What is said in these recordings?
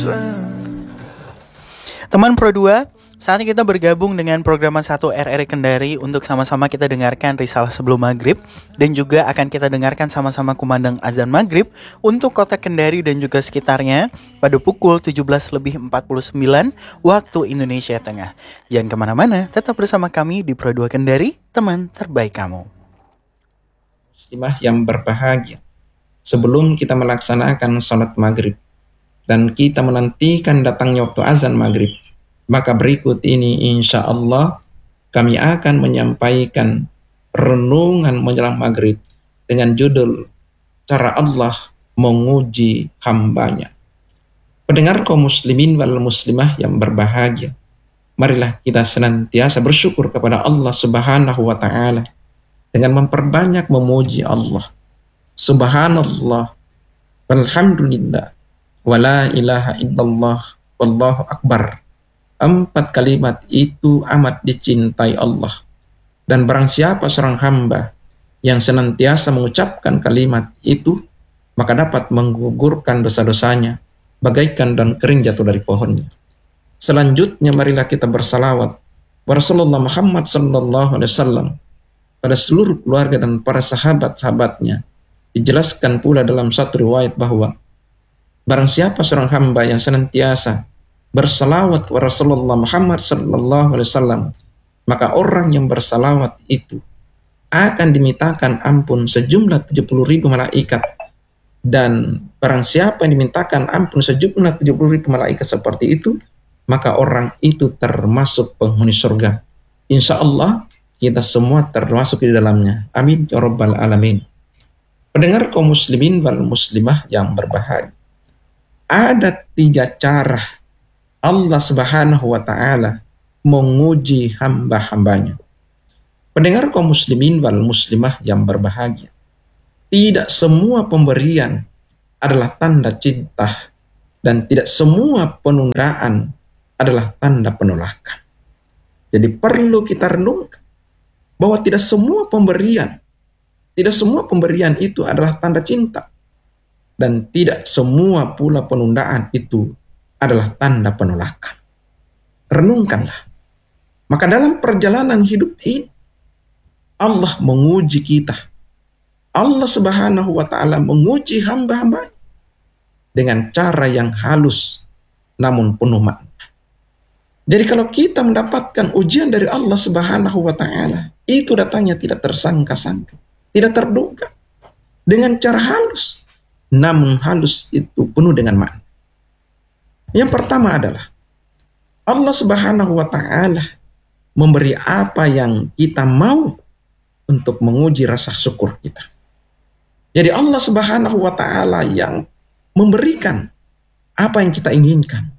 Teman Pro 2, saatnya kita bergabung dengan Programa 1 RRI Kendari untuk sama-sama kita dengarkan risalah sebelum maghrib, dan juga akan kita dengarkan sama-sama kumandang azan maghrib untuk kota Kendari dan juga sekitarnya pada pukul 17.49 waktu Indonesia Tengah. Jangan kemana-mana, tetap bersama kami di Pro 2 Kendari, teman terbaik kamu. Muslimah yang berbahagia, sebelum kita melaksanakan sholat maghrib dan kita menantikan datangnya waktu azan maghrib, maka berikut ini insya Allah kami akan menyampaikan renungan menjelang maghrib dengan judul cara Allah menguji hambanya. Pendengar kaum muslimin wal muslimah yang berbahagia, marilah kita senantiasa bersyukur kepada Allah Subhanahu wa Ta'ala dengan memperbanyak memuji Allah. Subhanallah, walhamdulillah, wala ilaha illallah, wallahu akbar. 4 kalimat itu amat dicintai Allah. Dan barang siapa seorang hamba yang senantiasa mengucapkan kalimat itu, maka dapat menggugurkan dosa-dosanya bagaikan daun kering jatuh dari pohonnya. Selanjutnya marilah kita bersalawat wa Rasulullah Muhammad sallallahu alaihi wasallam pada seluruh keluarga dan para sahabat-sahabatnya. Dijelaskan pula dalam satu riwayat bahwa barang siapa seorang hamba yang senantiasa bersalawat wa Rasulullah Muhammad sallallahu alaihi wasallam, maka orang yang bersalawat itu akan dimintakan ampun sejumlah 70.000 malaikat. Dan barang siapa yang dimintakan ampun sejumlah 70.000 malaikat seperti itu, maka orang itu termasuk penghuni surga. Insya Allah kita semua termasuk di dalamnya. Amin ya rabbal alamin. Pendengar kaum muslimin wal muslimah yang berbahagia, ada 3 cara Allah Subhanahu wa Ta'ala menguji hamba-hambanya. Pendengar kaum muslimin wal muslimah yang berbahagia, tidak semua pemberian adalah tanda cinta, dan tidak semua penundaan adalah tanda penolakan. Jadi perlu kita renungkan bahwa tidak semua pemberian itu adalah tanda cinta, dan tidak semua pula penundaan itu adalah tanda penolakan. Renungkanlah. Maka dalam perjalanan hidup ini, Allah menguji kita. Allah Subhanahu wa Ta'ala menguji hamba-hamba dengan cara yang halus namun penuh makna. Jadi kalau kita mendapatkan ujian dari Allah Subhanahu wa Ta'ala, itu datangnya tidak tersangka-sangka, tidak terduga, dengan cara halus, namun halus itu penuh dengan makna. Yang pertama adalah Allah Subhanahu wa Ta'ala memberi apa yang kita mau untuk menguji rasa syukur kita. Jadi Allah Subhanahu wa Ta'ala yang memberikan apa yang kita inginkan,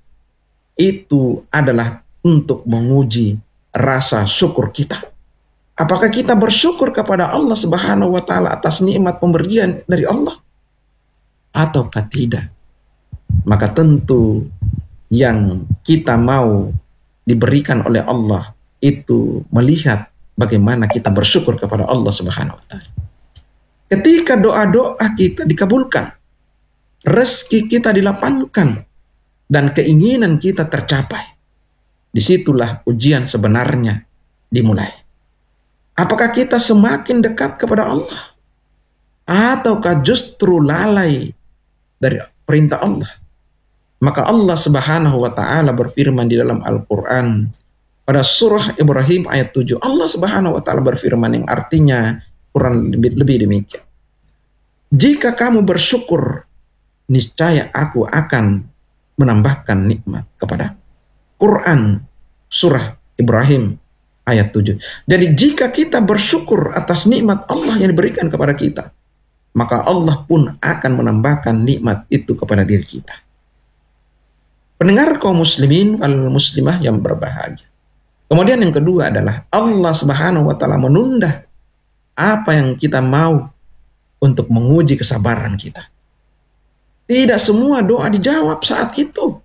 itu adalah untuk menguji rasa syukur kita. Apakah kita bersyukur kepada Allah Subhanahu wa Ta'ala atas nikmat pemberian dari Allah ataukah tidak? Maka tentu yang kita mau diberikan oleh Allah itu melihat bagaimana kita bersyukur kepada Allah Subhanahu wa Ta'ala. Ketika doa-doa kita dikabulkan, rezeki kita dilapangkan, dan keinginan kita tercapai, disitulah ujian sebenarnya dimulai. Apakah kita semakin dekat kepada Allah, ataukah justru lalai dari perintah Allah? Maka Allah Subhanahu wa Ta'ala berfirman di dalam Al-Quran pada surah Ibrahim ayat 7. Allah Subhanahu wa Ta'ala berfirman yang artinya kurang lebih demikian. Jika kamu bersyukur, niscaya aku akan menambahkan nikmat kepada Quran surah Ibrahim ayat 7. Jadi jika kita bersyukur atas nikmat Allah yang diberikan kepada kita, maka Allah pun akan menambahkan nikmat itu kepada diri kita. Pendengar kaum muslimin wal muslimah yang berbahagia. Kemudian yang kedua adalah Allah Subhanahu wa Ta'ala menunda apa yang kita mau untuk menguji kesabaran kita. Tidak semua doa dijawab saat itu.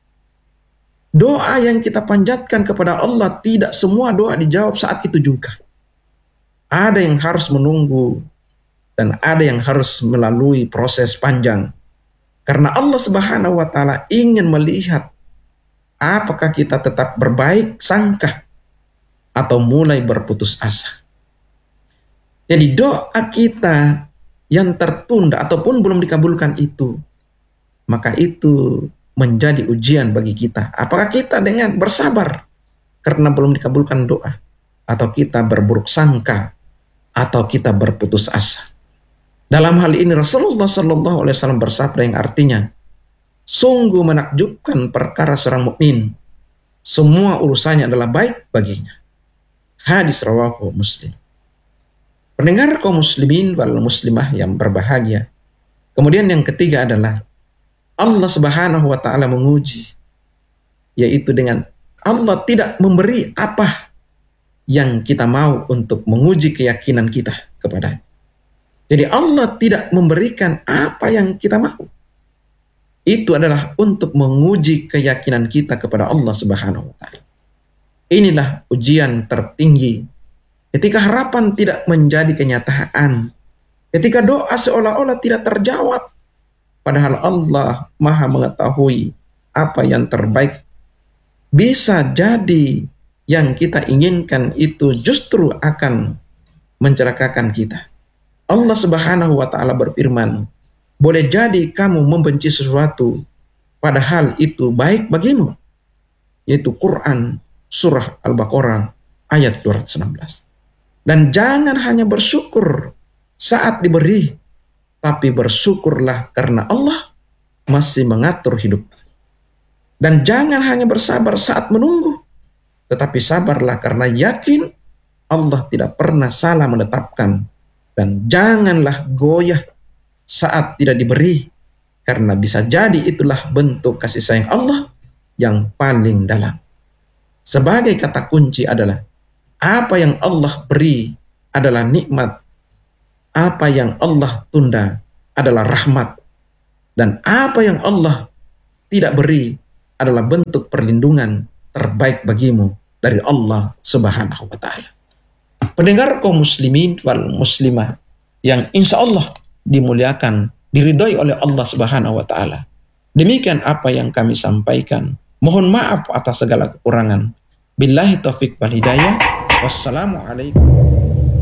Doa yang kita panjatkan kepada Allah, tidak semua doa dijawab saat itu juga. Ada yang harus menunggu dan ada yang harus melalui proses panjang. Karena Allah Subhanahu wa taala ingin melihat apakah kita tetap berbaik sangka atau mulai berputus asa. Jadi doa kita yang tertunda ataupun belum dikabulkan itu, maka itu menjadi ujian bagi kita. Apakah kita dengan bersabar karena belum dikabulkan doa, atau kita berburuk sangka, atau kita berputus asa. Dalam hal ini Rasulullah Shallallahu Alaihi Wasallam bersabda yang artinya, sungguh menakjubkan perkara seorang mukmin, semua urusannya adalah baik baginya. Hadis rawahu Muslim. Pendengar kaum muslimin wal muslimah yang berbahagia. Kemudian yang ketiga adalah Allah Subhanahu wa taala menguji, yaitu dengan Allah tidak memberi apa yang kita mau untuk menguji keyakinan kita kepadanya. Jadi Allah tidak memberikan apa yang kita mau. Itu adalah untuk menguji keyakinan kita kepada Allah Subhanahu wa taala. Inilah ujian tertinggi. Ketika harapan tidak menjadi kenyataan, ketika doa seolah-olah tidak terjawab, padahal Allah Maha mengetahui apa yang terbaik. Bisa jadi yang kita inginkan itu justru akan mencelakakan kita. Allah Subhanahu wa taala berfirman, boleh jadi kamu membenci sesuatu padahal itu baik bagimu. Yaitu Quran surah Al-Baqarah ayat 216. Dan jangan hanya bersyukur saat diberi, tapi bersyukurlah karena Allah masih mengatur hidup. Dan jangan hanya bersabar saat menunggu, tetapi sabarlah karena yakin Allah tidak pernah salah menetapkan. Dan janganlah goyah saat tidak diberi, karena bisa jadi itulah bentuk kasih sayang Allah yang paling dalam. Sebagai kata kunci adalah, apa yang Allah beri adalah nikmat, apa yang Allah tunda adalah rahmat, dan apa yang Allah tidak beri adalah bentuk perlindungan terbaik bagimu dari Allah Subhanahu wa taala. Pendengar kaum muslimin wal muslimah yang insya Allah dimuliakan, diridhoi oleh Allah Subhanahu wa taala. Demikian apa yang kami sampaikan. Mohon maaf atas segala kekurangan. Billahi taufik wal hidayah. Wassalamualaikum.